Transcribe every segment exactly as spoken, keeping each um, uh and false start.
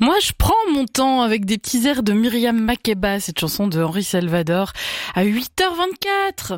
Moi, je prends mon temps avec des petits airs de Myriam Makeba, cette chanson de Henri Salvador, à huit heures vingt-quatre.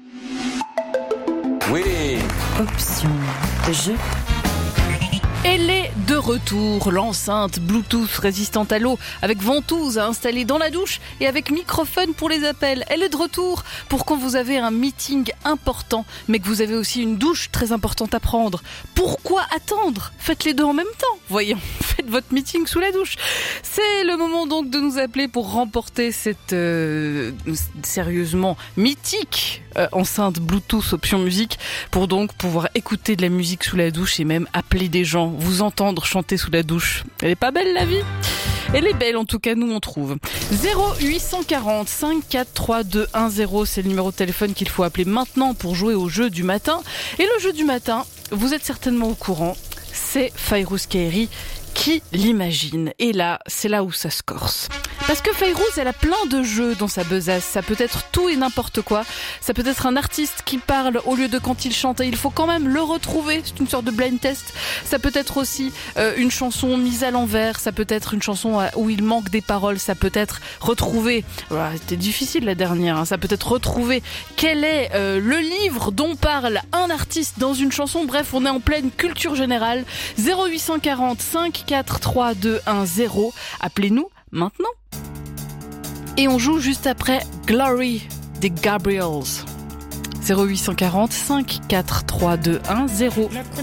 Oui. Option jeu. Elle est de retour, l'enceinte Bluetooth résistante à l'eau, avec ventouse à installer dans la douche et avec microphone pour les appels. Elle est de retour pour quand vous avez un meeting important, mais que vous avez aussi une douche très importante à prendre. Pourquoi attendre ? Faites les deux en même temps. Voyons, faites votre meeting sous la douche. C'est le moment donc de nous appeler pour remporter cette euh, sérieusement mythique euh, enceinte Bluetooth option musique, pour donc pouvoir écouter de la musique sous la douche et même appeler des gens, vous entendre chanter sous la douche. Elle est pas belle la vie ? Elle est belle en tout cas, nous on trouve. zéro huit cent quarante, cinq quatre trois deux un zéro, c'est le numéro de téléphone qu'il faut appeler maintenant pour jouer au jeu du matin. Et le jeu du matin, vous êtes certainement au courant, c'est Fayrouz Kaeri qui l'imagine. Et là, c'est là où ça se corse. Parce que Fayrouz, elle a plein de jeux dans sa besace. Ça peut être tout et n'importe quoi. Ça peut être un artiste qui parle au lieu de quand il chante. Et il faut quand même le retrouver. C'est une sorte de blind test. Ça peut être aussi euh, une chanson mise à l'envers. Ça peut être une chanson où il manque des paroles. Ça peut être retrouver... Voilà, c'était difficile la dernière. Hein. Ça peut être retrouver quel est euh, le livre dont parle un artiste dans une chanson. Bref, on est en pleine culture générale. zéro huit cent quarante, cinq quatre trois deux un zéro. Appelez-nous maintenant. Et on joue juste après Glory des Gabriels. zéro huit cent quarante, cinq quatre trois deux un zéro.